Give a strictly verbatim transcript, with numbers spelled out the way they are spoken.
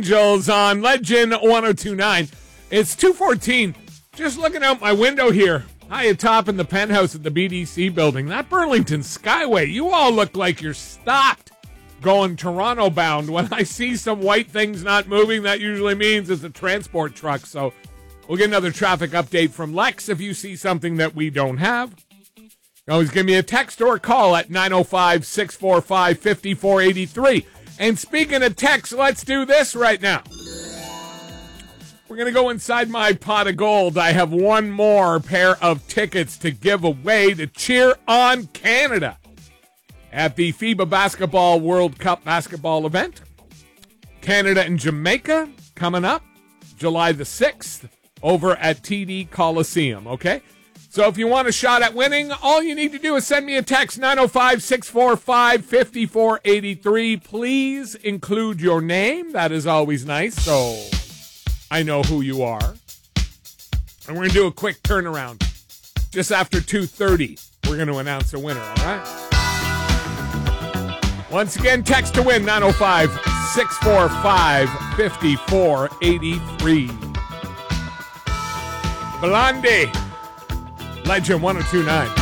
Angels on Legend one oh two point nine. It's two fourteen. Just looking out my window here, high atop in the penthouse at the B D C building. That Burlington Skyway, you all look like you're stopped going Toronto bound. When I see some white things not moving, that usually means it's a transport truck. So we'll get another traffic update from Lex if you see something that we don't have. Always give me a text or a call at nine oh five, six four five, five four eight three. And speaking of text, let's do this right now. We're going to go inside my pot of gold. I have one more pair of tickets to give away to cheer on Canada at the FIBA Basketball World Cup basketball event. Canada and Jamaica coming up July the sixth over at T D Coliseum, okay? So if you want a shot at winning, all you need to do is send me a text, nine oh five, six four five, five four eight three. Please include your name. That is always nice, so I know who you are. And we're going to do a quick turnaround. Just after two thirty, we're going to announce a winner, all right? Once again, text to win, nine oh five, six four five, five four eight three. Blondie. Legend one oh two point nine.